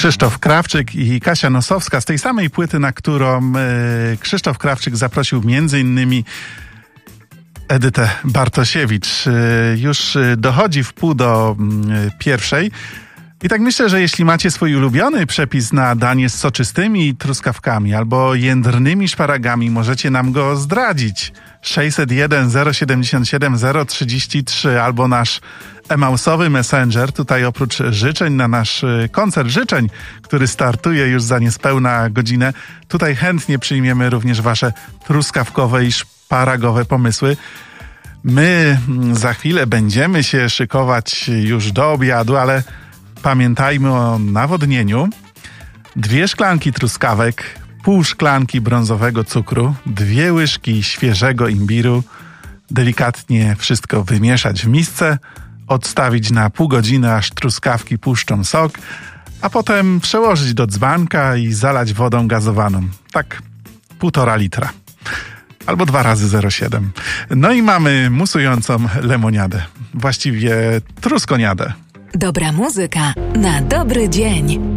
Krzysztof Krawczyk i Kasia Nosowska z tej samej płyty, na którą Krzysztof Krawczyk zaprosił m.in. Edytę Bartosiewicz. Już dochodzi w pół do pierwszej. I tak myślę, że jeśli macie swój ulubiony przepis na danie z soczystymi truskawkami albo jędrnymi szparagami, możecie nam go zdradzić. 601 077 033 albo nasz emausowy messenger. Tutaj oprócz życzeń na nasz koncert życzeń, który startuje już za niespełna godzinę, tutaj chętnie przyjmiemy również wasze truskawkowe i szparagowe pomysły. My za chwilę będziemy się szykować już do obiadu, ale pamiętajmy o nawodnieniu. 2 szklanki truskawek, pół szklanki brązowego cukru, 2 łyżki świeżego imbiru, delikatnie wszystko wymieszać w misce, odstawić na pół godziny, aż truskawki puszczą sok, a potem przełożyć do dzbanka i zalać wodą gazowaną. Tak 1,5 litra. Albo 2 razy 0,7. No i mamy musującą lemoniadę. Właściwie truskoniadę. Dobra muzyka na dobry dzień.